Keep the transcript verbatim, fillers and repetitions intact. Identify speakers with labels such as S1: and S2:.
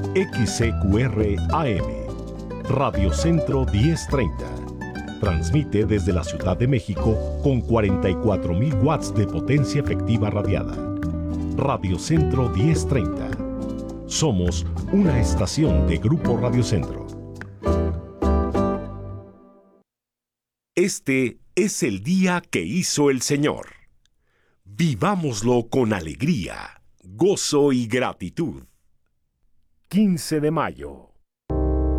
S1: X C Q R A M, Radio Centro diez treinta. Transmite desde la Ciudad de México con cuarenta y cuatro mil watts de potencia efectiva radiada. Radio Centro diez treinta. Somos una estación de Grupo Radio Centro. Este es el día que hizo el Señor. Vivámoslo con alegría, gozo y gratitud. quince de mayo.